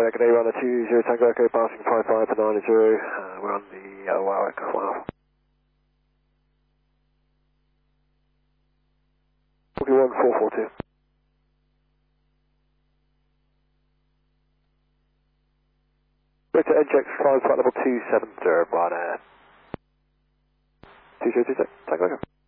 good day, runner 20 Tango Echo, passing 55 to 90. We're on the Warwick 1 442. Victor NGX 5 flight level 270, Ryanair. 2026, Tango Echo.